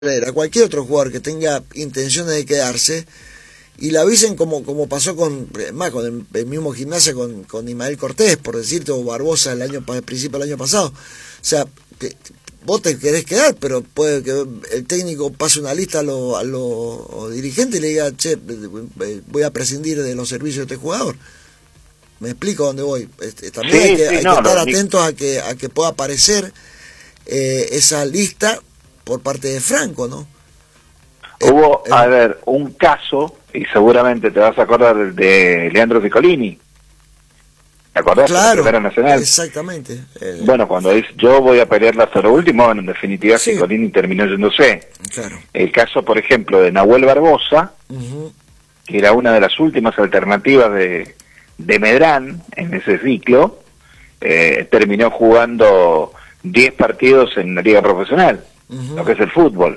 a cualquier otro jugador que tenga intenciones de quedarse y la avisen como pasó con el mismo Gimnasia con Ismael Cortés, por decirte, o Barbosa al principio del año pasado. O sea, vos te querés quedar, pero puede que el técnico pase una lista a los dirigentes y le diga, che, voy a prescindir de los servicios de este jugador. Me explico a dónde voy. También hay que estar atentos a que pueda aparecer esa lista por parte de Franco, ¿no? Hubo, a ver, un caso, y seguramente te vas a acordar de Leandro Piccolini. ¿Te acordás? Claro, de la Nacional. Exactamente. Bueno, cuando dice, yo voy a pelearla hasta lo último, bueno, en definitiva sí. Piccolini terminó yéndose. Claro. El caso, por ejemplo, de Nahuel Barbosa, que era una de las últimas alternativas de Medrán en ese ciclo, terminó jugando 10 partidos en la liga profesional, lo que es el fútbol,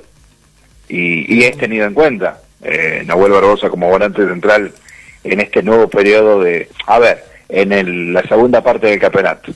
y es tenido en cuenta Nahuel Barbosa como volante central en este nuevo periodo en la segunda parte del campeonato.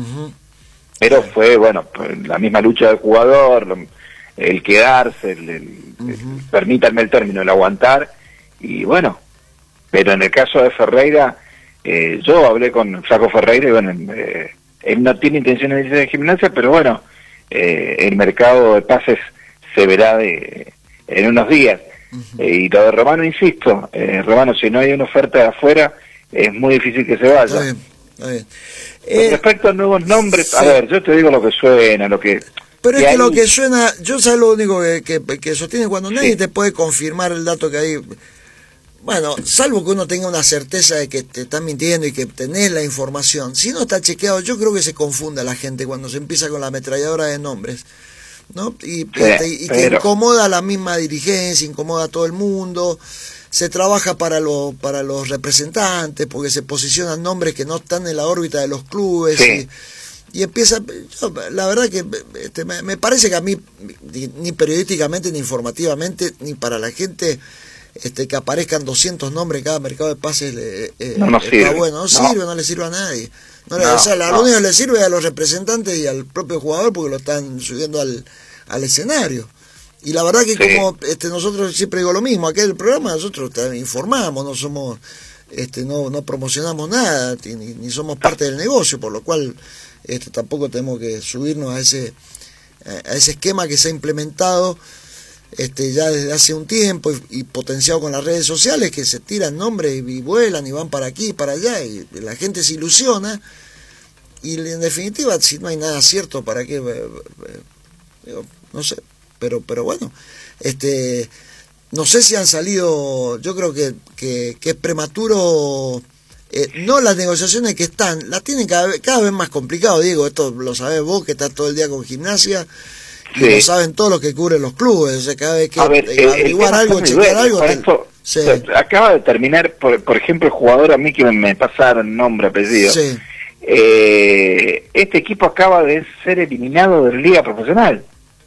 Pero fue, bueno, la misma lucha del jugador, el quedarse, permítanme el término, el aguantar, y bueno, pero en el caso de Ferreira, yo hablé con Flaco Ferreira y bueno, él no tiene intenciones de irse de Gimnasia, pero bueno, el mercado de pases se verá en unos días. Y lo de Romano, insisto, Romano, si no hay una oferta de afuera, es muy difícil que se vaya. Está bien. Con respecto a nuevos nombres, sí. A ver, yo te digo lo que suena, lo que... Pero es que lo que suena, yo sé lo único que sostiene cuando nadie te puede confirmar el dato que hay. Bueno, salvo que uno tenga una certeza de que te están mintiendo y que tenés la información. Si no está chequeado, yo creo que se confunde a la gente cuando se empieza con la ametralladora de nombres, ¿no? Y que incomoda a la misma dirigencia, incomoda a todo el mundo. Se trabaja para los representantes porque se posicionan nombres que no están en la órbita de los clubes. Sí. Y empieza, la verdad que me parece que a mí, ni periodísticamente, ni informativamente, ni para la gente... que aparezcan 200 nombres en cada mercado de pases no sirve. Bueno, no le sirve a nadie. Lo único que le sirve es a los representantes y al propio jugador porque lo están subiendo al escenario. Y la verdad que como nosotros siempre digo lo mismo, aquí en el programa nosotros informamos, no somos no promocionamos nada, ni somos parte del negocio, por lo cual tampoco tenemos que subirnos a ese esquema que se ha implementado ya desde hace un tiempo y potenciado con las redes sociales, que se tiran nombres y vuelan y van para aquí y para allá y la gente se ilusiona y en definitiva si no hay nada cierto, ¿para qué? No sé, pero bueno, no sé si han salido, yo creo que es prematuro, no las negociaciones que están, las tienen cada vez más complicado, Diego, esto lo sabés vos que estás todo el día con Gimnasia. Y lo saben todos los que cubren los clubes, o sea, cada vez que averiguar algo, chequear algo... Acaba de terminar, por ejemplo, el jugador a mí que me pasaron nombre, apellido. Sí. Este equipo acaba de ser eliminado de la Liga Profesional.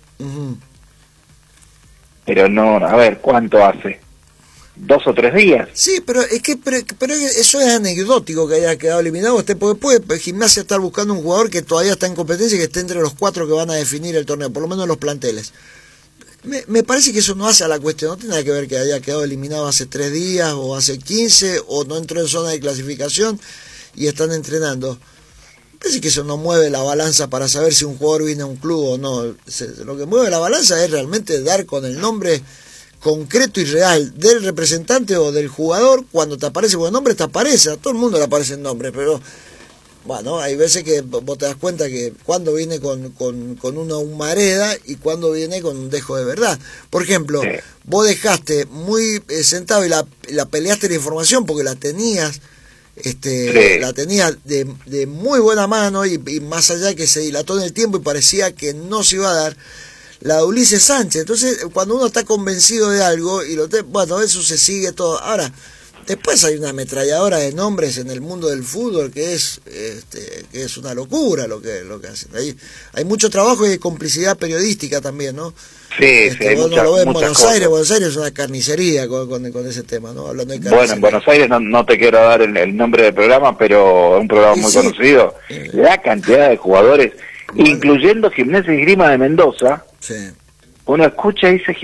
Pero no, a ver, ¿cuánto hace? 2 o 3 días. Sí, pero es que pero eso es anecdótico que haya quedado eliminado. Porque puede Gimnasia estar buscando un jugador que todavía está en competencia y que esté entre los 4 que van a definir el torneo, por lo menos los planteles. Me parece que eso no hace a la cuestión, no tiene nada que ver que haya quedado eliminado hace 3 días o hace 15 o no entró en zona de clasificación y están entrenando. Parece que eso no mueve la balanza para saber si un jugador viene a un club o no. Lo que mueve la balanza es realmente dar con el nombre concreto y real del representante o del jugador. Cuando te aparece buen nombre, te aparece, a todo el mundo le aparece el nombre, pero bueno, hay veces que vos te das cuenta que cuando viene con una humareda y cuando viene con un dejo de verdad. Por ejemplo, vos dejaste muy sentado y la peleaste la información porque la tenías la tenías de muy buena mano y más allá que se dilató en el tiempo y parecía que no se iba a dar, la de Ulises Sánchez. Entonces, cuando uno está convencido de algo, bueno, eso se sigue todo. Ahora, después hay una ametralladora de nombres en el mundo del fútbol que es una locura lo que hacen. Hay mucho trabajo y hay complicidad periodística también, ¿no? Sí, hay vos muchas, lo ves en Buenos Aires es una carnicería con ese tema, ¿no? Hablando de bueno, en Buenos Aires no te quiero dar el nombre del programa, pero es un programa muy conocido. La cantidad de jugadores, incluyendo Gimnasia y Esgrima de Mendoza, uno escucha y dice